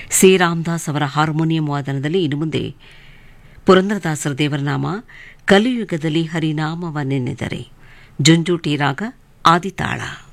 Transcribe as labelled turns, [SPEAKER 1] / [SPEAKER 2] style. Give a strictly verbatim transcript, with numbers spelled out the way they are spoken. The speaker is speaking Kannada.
[SPEAKER 1] ಸಿ ರಾಮದಾಸ್ ಅವರ ಹಾರ್ಮೋನಿಯಂ ವಾದನದಲ್ಲಿ ಇನ್ನು ಮುಂದೆ ಪುರಂದರದಾಸರ ದೇವರ ನಾಮ ಕಲಿಯುಗದಲ್ಲಿ ಹರಿನಾಮವ ನೆನೆದರೆ ಜುಂಜುಟಿ ರಾಗ ಆದಿತಾಳ.